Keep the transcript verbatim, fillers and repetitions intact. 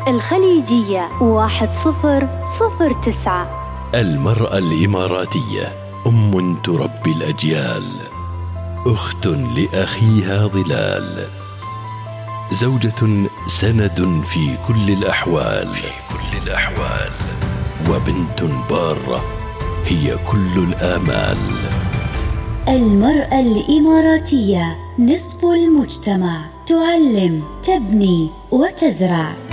الخليجية واحد صفر صفر تسعة. المرأة الإماراتية أم تربي الأجيال، أخت لأخيها ظلال، زوجة سند في كل الأحوال في كل الأحوال وبنت بارة هي كل الآمال. المرأة الإماراتية نصف المجتمع، تعلم، تبني وتزرع.